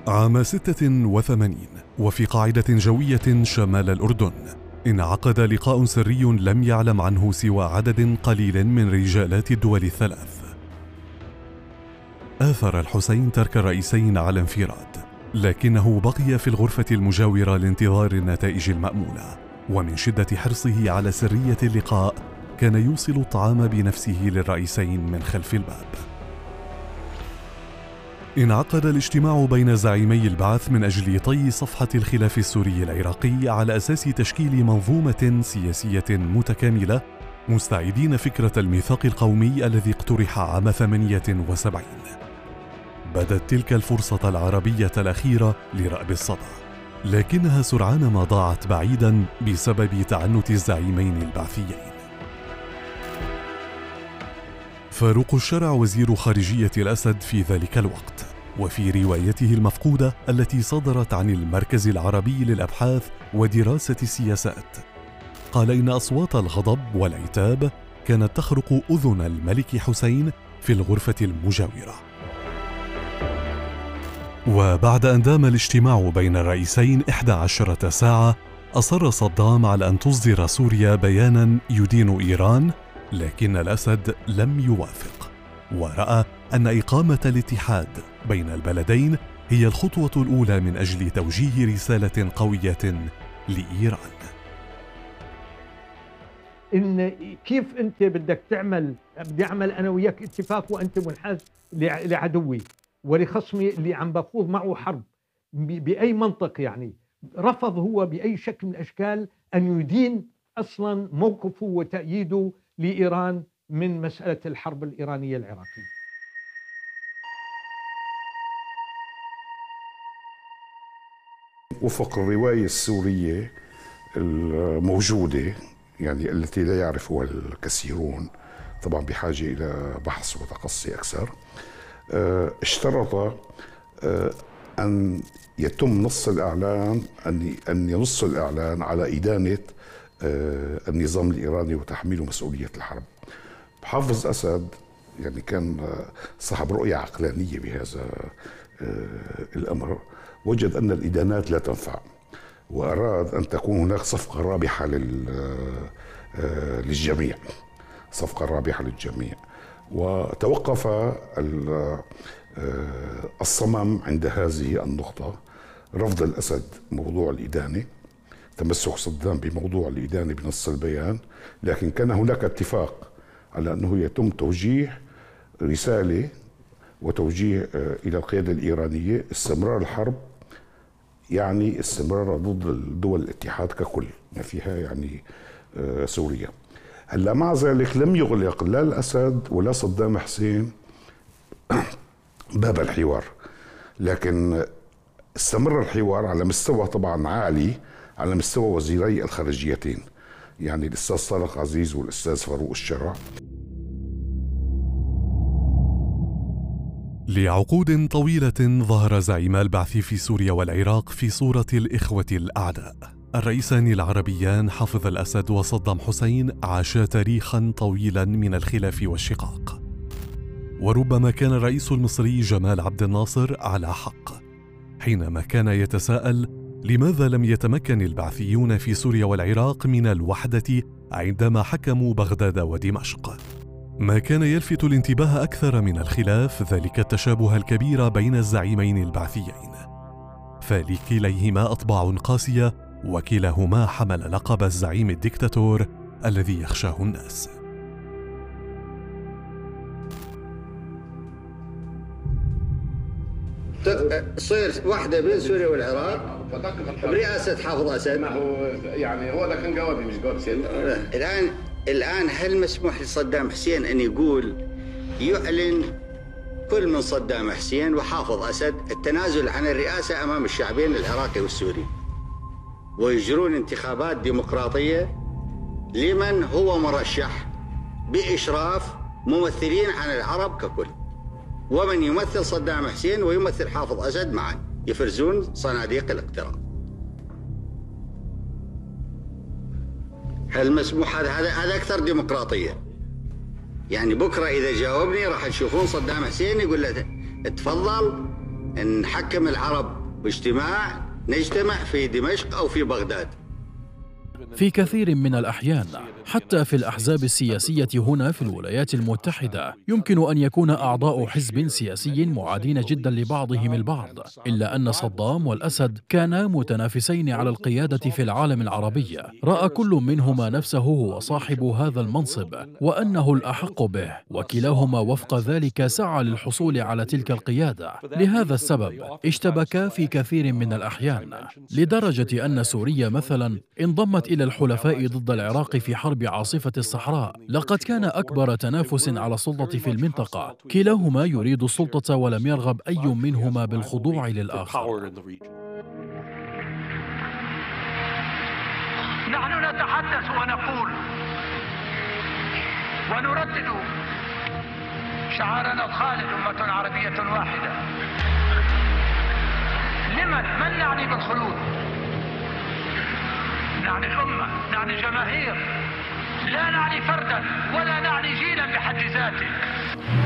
عام 86 وفي قاعدة جوية شمال الأردن انعقد لقاء سري لم يعلم عنه سوى عدد قليل من رجالات الدول الثلاث. آثر الحسين ترك الرئيسين على انفراد، لكنه بقي في الغرفة المجاورة لانتظار النتائج المأمولة، ومن شدة حرصه على سرية اللقاء كان يوصل الطعام بنفسه للرئيسين من خلف الباب. انعقد الاجتماع بين زعيمي البعث من أجل طي صفحة الخلاف السوري العراقي على أساس تشكيل منظومة سياسية متكاملة، مستعيدين فكرة الميثاق القومي الذي اقترح عام 78. بدت تلك الفرصة العربية الأخيرة لرأب الصدى، لكنها سرعان ما ضاعت بعيدا بسبب تعنت الزعيمين البعثيين. فاروق الشرع وزير خارجية الأسد في ذلك الوقت، وفي روايته المفقودة التي صدرت عن المركز العربي للأبحاث ودراسة السياسات، قال إن أصوات الغضب والعتاب كانت تخرق أذن الملك حسين في الغرفة المجاورة. وبعد أن دام الاجتماع بين الرئيسين 11 ساعة، أصر صدام على أن تصدر سوريا بيانا يدين إيران، لكن الأسد لم يوافق، ورأى أن إقامة الاتحاد بين البلدين هي الخطوة الأولى من أجل توجيه رسالة قوية لإيران. إن كيف أنت بدك بدي أعمل أنا وياك اتفاق وأنت منحاز لعدوي ولخصمي اللي عم بخوض معه حرب بأي منطق؟ يعني رفض هو بأي شكل من الأشكال أن يدين أصلا موقفه وتأييده لإيران من مسألة الحرب الإيرانية العراقية. وفق الرواية السورية الموجودة، يعني التي لا يعرفها الكثيرون، طبعا بحاجة إلى بحث وتقصي أكثر، اشترط أن يتم نص الإعلان، أن ينص الإعلان على إدانة النظام الإيراني وتحميله مسؤولية الحرب. حافظ أسد يعني كان صاحب رؤية عقلانية بهذا الأمر، وجد أن الإدانات لا تنفع، وأراد أن تكون هناك صفقة رابحة للجميع، صفقة رابحة للجميع. وتوقف الصمم عند هذه النقطة، رفض الأسد موضوع الإدانة، تمسك صدام بموضوع الإدانة بنص البيان، لكن كان هناك اتفاق على أنه يتم توجيه رسالة وتوجيه إلى القيادة الإيرانية استمرار الحرب، يعني استمرار ضد دول الاتحاد ككل، ما فيها يعني سوريا. هلا مع ذلك لم يغلق لا الأسد ولا صدام حسين باب الحوار، لكن استمر الحوار على مستوى طبعا عالي، على مستوى وزيري الخارجيتين، يعني الأستاذ طارق عزيز والأستاذ فاروق الشرع. لعقود طويلة ظهر زعيما البعث في سوريا والعراق في صورة الإخوة الأعداء. الرئيسان العربيان حافظ الأسد وصدام حسين عاشا تاريخا طويلا من الخلاف والشقاق، وربما كان الرئيس المصري جمال عبد الناصر على حق حينما كان يتساءل لماذا لم يتمكن البعثيون في سوريا والعراق من الوحدة عندما حكموا بغداد ودمشق. ما كان يلفت الانتباه أكثر من الخلاف ذلك التشابه الكبير بين الزعيمين البعثيين، فلكليهما أطباع قاسية، وكلاهما حمل لقب الزعيم الدكتاتور الذي يخشاه الناس. تصير واحدة بين سوريا والعراق برئاسة حافظ أسد. ما هو يعني هو ده كان جوابي مش جواب سيادة. الآن هل مسموح لصدام حسين أن يعلن كل من صدام حسين وحافظ أسد التنازل عن الرئاسة أمام الشعبين العراقي والسوري، ويجرون انتخابات ديمقراطية لمن هو مرشح بإشراف ممثلين عن العرب ككل، ومن يمثل صدام حسين ويمثل حافظ أسد معا يفرزون صناديق الاقتراع؟ هل مسموح هذا أكثر ديمقراطية؟ يعني بكرة إذا جاوبني راح تشوفون صدام حسين يقول له تفضل نحكم العرب باجتماع، نجتمع في دمشق أو في بغداد. في كثير من الأحيان حتى في الأحزاب السياسية هنا في الولايات المتحدة يمكن أن يكون أعضاء حزب سياسي معادين جدا لبعضهم البعض، إلا أن صدام والأسد كانا متنافسين على القيادة في العالم العربي. رأى كل منهما نفسه هو صاحب هذا المنصب وأنه الأحق به، وكلاهما وفق ذلك سعى للحصول على تلك القيادة. لهذا السبب اشتبكا في كثير من الأحيان، لدرجة أن سوريا مثلا انضمت إلى الحلفاء ضد العراق في حرب عاصفة الصحراء. لقد كان أكبر تنافس على السلطة في المنطقة، كلاهما يريد السلطة ولم يرغب أي منهما بالخضوع للآخر. نحن نتحدث ونقول ونردد شعارنا الخالد: أمة عربية واحدة. من نعني بالخلود؟ نعني الأمة، نعني جماهير، لا نعني فردا ولا نعني جيلا بحد ذاته.